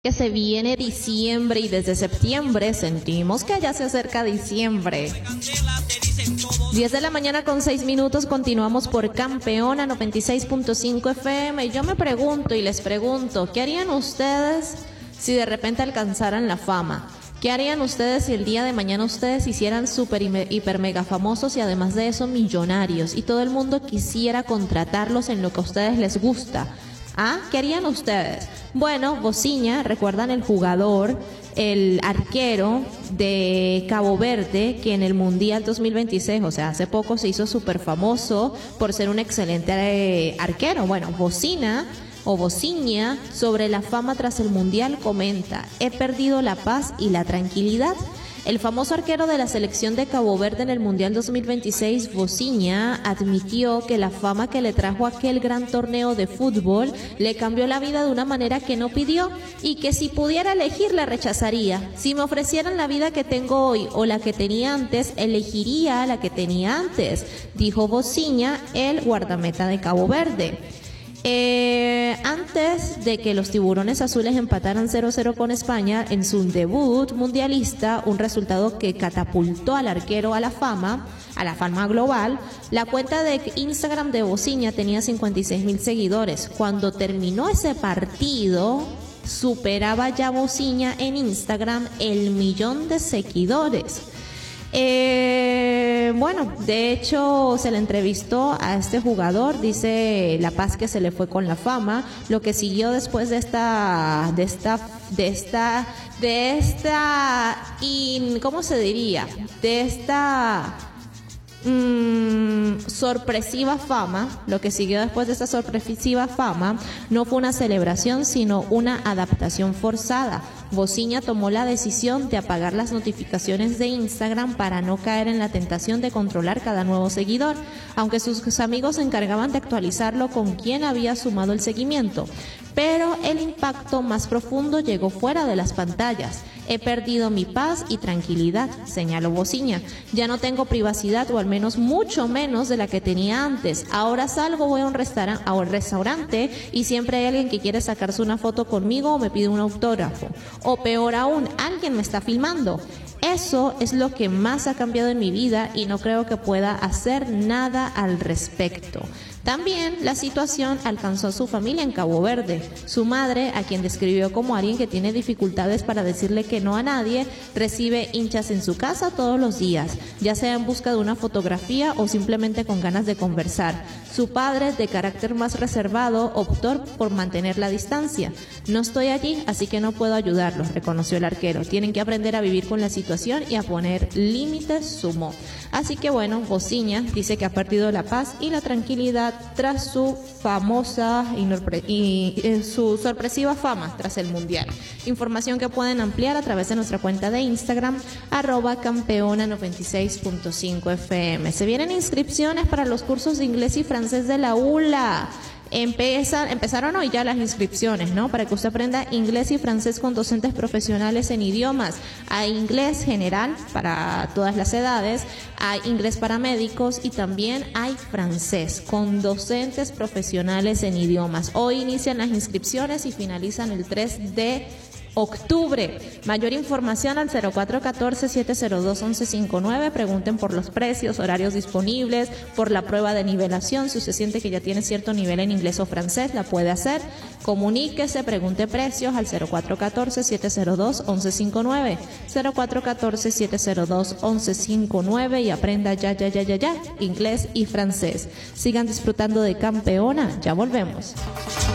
Que se viene diciembre y desde septiembre sentimos que ya se acerca diciembre. 10 de la mañana con 6 minutos, continuamos por Campeona 96.5 FM. Y yo me pregunto y les pregunto, ¿qué harían ustedes si de repente alcanzaran la fama? ¿Qué harían ustedes si el día de mañana ustedes hicieran súper, hiper, mega famosos y además de eso millonarios y todo el mundo quisiera contratarlos en lo que a ustedes les gusta? ¿Ah? ¿Qué harían ustedes? Bueno, Vozinha, ¿recuerdan el jugador, el arquero de Cabo Verde, que en el Mundial 2026, o sea, hace poco se hizo súper famoso por ser un excelente arquero? Bueno, Vozinha, sobre la fama tras el Mundial, comenta: he perdido la paz y la tranquilidad. El famoso arquero de la selección de Cabo Verde en el Mundial 2026, Vozinha, admitió que la fama que le trajo aquel gran torneo de fútbol le cambió la vida de una manera que no pidió y que si pudiera elegir la rechazaría. Si me ofrecieran la vida que tengo hoy o la que tenía antes, elegiría la que tenía antes, dijo Vozinha, el guardameta de Cabo Verde. Antes de que los tiburones azules empataran 0-0 con España en su debut mundialista, un resultado que catapultó al arquero a la fama global, la cuenta de Instagram de Vozinha tenía 56,000 seguidores. Cuando terminó ese partido, superaba ya Vozinha en Instagram el 1,000,000 de seguidores. Bueno, de hecho se le entrevistó a este jugador, dice la paz que se le fue con la fama, lo que siguió después ¿cómo se diría? De esta sorpresiva fama, lo que siguió después de esta sorpresiva fama no fue una celebración, sino una adaptación forzada. Vozinha tomó la decisión de apagar las notificaciones de Instagram para no caer en la tentación de controlar cada nuevo seguidor, aunque sus amigos se encargaban de actualizarlo con quién había sumado el seguimiento. Pero el impacto más profundo llegó fuera de las pantallas. He perdido mi paz y tranquilidad, señaló Vozinha. Ya no tengo privacidad, o al menos mucho menos de la que tenía antes. Ahora salgo, voy a un restaurante y siempre hay alguien que quiere sacarse una foto conmigo o me pide un autógrafo. O peor aún, alguien me está filmando. Eso es lo que más ha cambiado en mi vida y no creo que pueda hacer nada al respecto. También la situación alcanzó a su familia en Cabo Verde. Su madre, a quien describió como alguien que tiene dificultades para decirle que no a nadie, recibe hinchas en su casa todos los días, ya sea en busca de una fotografía o simplemente con ganas de conversar. Su padre, de carácter más reservado, optó por mantener la distancia. No estoy allí, así que no puedo ayudarlos, reconoció el arquero. Tienen que aprender a vivir con la situación y a poner límites, sumó. Así que bueno, Vozinha dice que ha perdido la paz y la tranquilidad tras su famosa su sorpresiva fama tras el Mundial. Información que pueden ampliar a través de nuestra cuenta de Instagram, @campeona96.5 FM. Se vienen inscripciones para los cursos de inglés y francés de la ULA. Empezaron hoy ya las inscripciones, ¿no? Para que usted aprenda inglés y francés con docentes profesionales en idiomas. Hay inglés general para todas las edades, hay inglés para médicos y también hay francés con docentes profesionales en idiomas. Hoy inician las inscripciones y finalizan el 3 de octubre. Mayor información al 0414-702-1159. Pregunten por los precios, horarios disponibles, por la prueba de nivelación. Si usted siente que ya tiene cierto nivel en inglés o francés, la puede hacer. Comuníquese, pregunte precios al 0414-702-1159. 0414-702-1159 y aprenda ya inglés y francés. Sigan disfrutando de Campeona. Ya volvemos.